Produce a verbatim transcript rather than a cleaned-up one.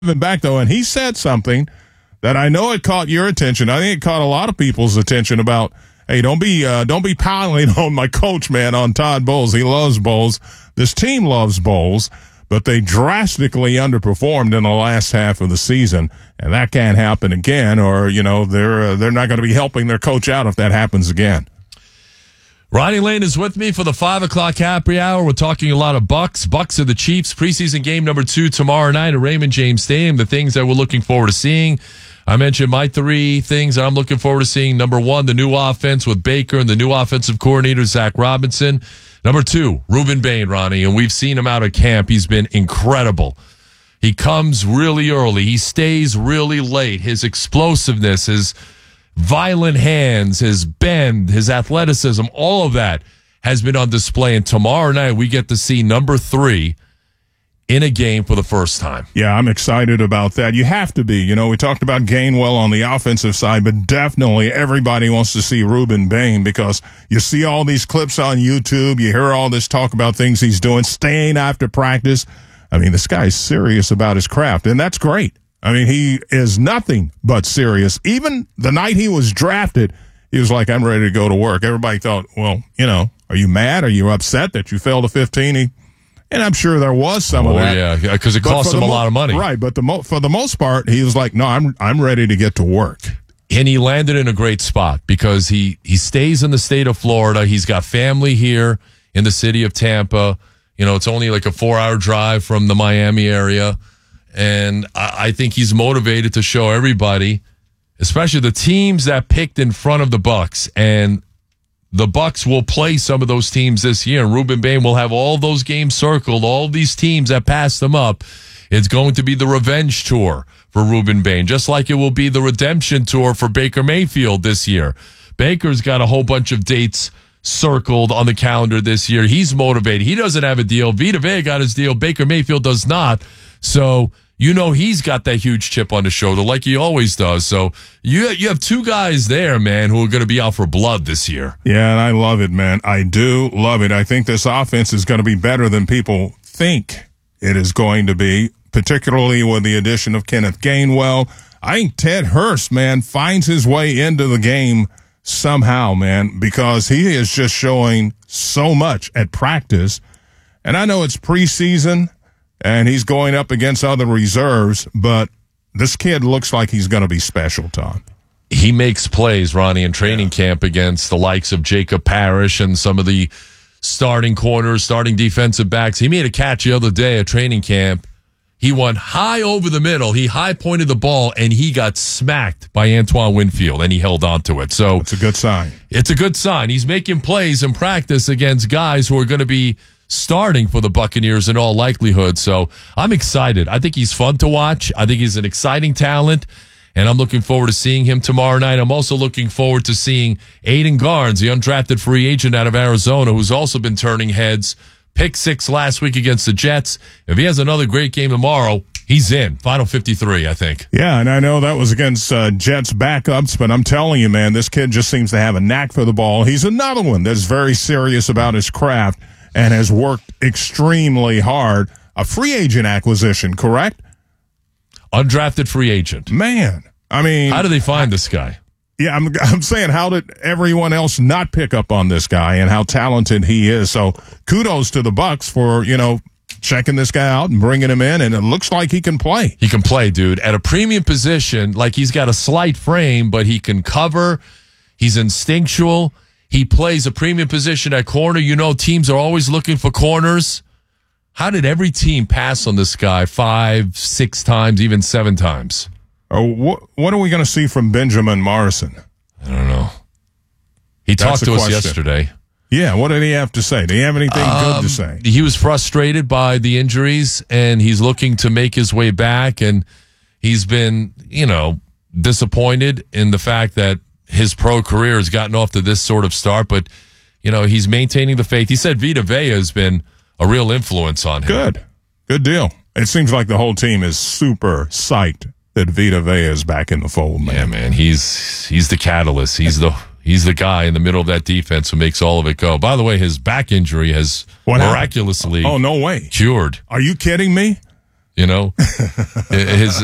back, though, and he said something that I know it caught your attention. I think it caught a lot of people's attention about, hey, don't be uh, don't be piling on my coach, man, on Todd Bowles. He loves Bowles. This team loves Bowles, but they drastically underperformed in the last half of the season, and that can't happen again, or, you know, they're, uh, they're not going to be helping their coach out if that happens again. Ronnie Lane is with me for the five o'clock happy hour. We're talking a lot of Bucks. Bucks are the Chiefs. Preseason game number two tomorrow night at Raymond James Stadium. The things that we're looking forward to seeing. I mentioned my three things that I'm looking forward to seeing. Number one, the new offense with Baker and the new offensive coordinator, Zach Robinson. Number two, Ruben Bain, Ronnie, and we've seen him out of camp. He's been incredible. He comes really early. He stays really late. His explosiveness, his violent hands, his bend, his athleticism, all of that has been on display. And tomorrow night, we get to see number three in a game for the first time. Yeah, I'm excited about that. You have to be. You know, we talked about Gainwell on the offensive side, but definitely everybody wants to see Ruben Bain because you see all these clips on YouTube. You hear all this talk about things he's doing, staying after practice. I mean, this guy's serious about his craft, and that's great. I mean, he is nothing but serious. Even the night he was drafted, he was like, I'm ready to go to work. Everybody thought, well, you know, are you mad? Are you upset that you fell to fifteen? He, and I'm sure there was some oh, of that. yeah, because it cost him a mo- lot of money. Right, but the mo- for the most part, he was like, no, I'm I'm ready to get to work. And he landed in a great spot because he, he stays in the state of Florida. He's got family here in the city of Tampa. You know, it's only like a four-hour drive from the Miami area. And I, I think he's motivated to show everybody, especially the teams that picked in front of the Bucks. And the Bucks will play some of those teams this year. And Ruben Bain will have all those games circled, all these teams that passed them up. It's going to be the revenge tour for Ruben Bain, just like it will be the redemption tour for Baker Mayfield this year. Baker's got a whole bunch of dates circled on the calendar this year. He's motivated. He doesn't have a deal. Vita Vea got his deal. Baker Mayfield does not. So, you know, he's got that huge chip on his shoulder like he always does. So you you have two guys there, man, who are going to be out for blood this year. Yeah, and I love it, man. I do love it. I think this offense is going to be better than people think it is going to be, particularly with the addition of Kenneth Gainwell. I think Ted Hurst, man, finds his way into the game somehow, man, because he is just showing so much at practice. And I know it's preseason, and he's going up against other reserves, but this kid looks like he's going to be special, Tom. He makes plays, Ronnie, in training yeah. camp against the likes of Jacob Parrish and some of the starting corners, starting defensive backs. He made a catch the other day at training camp. He went high over the middle. He high-pointed the ball, and he got smacked by Antoine Winfield, and he held on to it. So it's a good sign. It's a good sign. He's making plays in practice against guys who are going to be starting for the Buccaneers in all likelihood. So I'm excited. I think he's fun to watch. I think he's an exciting talent, and I'm looking forward to seeing him tomorrow night. I'm also looking forward to seeing Aiden Garnes, the undrafted free agent out of Arizona, who's also been turning heads. Pick six last week against the Jets. If he has another great game tomorrow, he's in. Final fifty-three, I think. Yeah, and I know that was against uh, Jets backups, but I'm telling you, man, this kid just seems to have a knack for the ball. He's another one that's very serious about his craft and has worked extremely hard. A free agent acquisition, correct? Undrafted free agent. Man, I mean. How do they find I, this guy? Yeah, I'm I'm saying, how did everyone else not pick up on this guy and how talented he is? So kudos to the Bucks for, you know, checking this guy out and bringing him in, and it looks like he can play. He can play, dude. At a premium position, like he's got a slight frame, but he can cover. He's instinctual. He plays a premium position at corner. You know, teams are always looking for corners. How did every team pass on this guy five, six times, even seven times? Oh, what, what are we going to see from Benjamin Morrison? I don't know. He That's talked to question. us yesterday. Yeah, what did he have to say? Did he have anything um, good to say? He was frustrated by the injuries, and he's looking to make his way back, and he's been, you know, disappointed in the fact that his pro career has gotten off to this sort of start, but, you know, he's maintaining the faith. He said Vita Vea has been a real influence on him. Good. Good deal. It seems like the whole team is super psyched that Vita Vea is back in the fold, man. Yeah, man. He's he's the catalyst. He's the he's the guy in the middle of that defense who makes all of it go. By the way, his back injury has what miraculously oh, no way. cured. Are you kidding me? You know, his